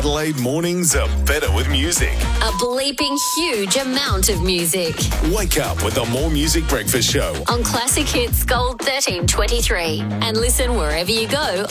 Adelaide mornings are better with music. A bleeping huge amount of music. Wake up with the More Music Breakfast Show. On Classic Hits Gold 1323. And listen wherever you go